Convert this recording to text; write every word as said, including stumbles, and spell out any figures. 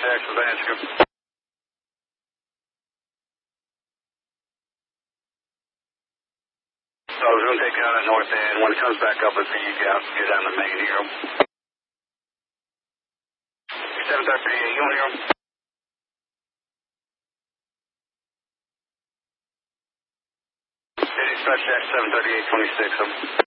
contact with Anscombe. So I was going to take out at north end. When it comes back up, it's you get out, get down the main here. seven thirty-eight, you want to hear him? Dispatch Jack seven thirty-eight twenty-six.